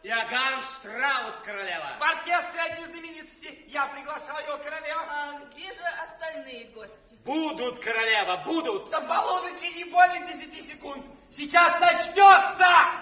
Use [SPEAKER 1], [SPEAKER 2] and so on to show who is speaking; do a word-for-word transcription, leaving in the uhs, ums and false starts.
[SPEAKER 1] Иоганн Штраус, королева.
[SPEAKER 2] В оркестре одни знаменитости. Я приглашаю королеву.
[SPEAKER 3] А где же остальные гости?
[SPEAKER 1] Будут, королева, будут.
[SPEAKER 2] До полуночи не более десяти секунд. Сейчас начнется!